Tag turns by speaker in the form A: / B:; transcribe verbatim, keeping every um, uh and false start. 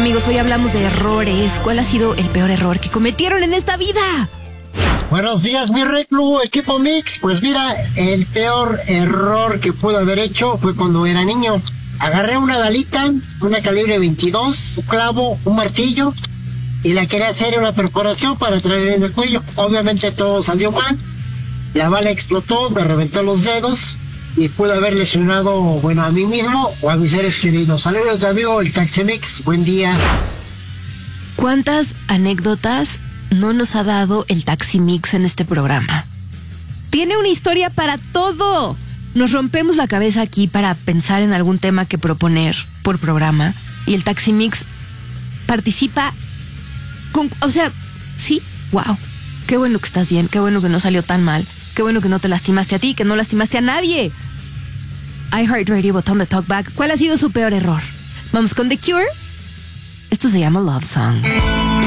A: Amigos, hoy hablamos de errores. ¿Cuál ha sido el peor error que cometieron en esta vida?
B: Buenos días, mi reclu, equipo Mix. Pues mira, el peor error que pude haber hecho fue cuando era niño. Agarré una balita, una calibre veintidós, un clavo, un martillo, y la quería hacer una perforación para traer en el cuello. Obviamente todo salió mal. La bala explotó, me reventó los dedos y pude haber lesionado, bueno, a mí mismo o a mis seres queridos. Saludos, tu amigo, el Taxi Mix. Buen día.
A: ¿Cuántas anécdotas no nos ha dado el Taxi Mix en este programa? Tiene una historia para todo. Nos rompemos la cabeza aquí para pensar en algún tema que proponer por programa y el Taxi Mix participa con, o sea, sí, wow, qué bueno que estás bien, qué bueno que no salió tan mal, qué bueno que no te lastimaste a ti, que no lastimaste a nadie. iHeartRadio, botón de talkback. ¿Cuál ha sido su peor error? Vamos con The Cure. Esto se llama Love Song.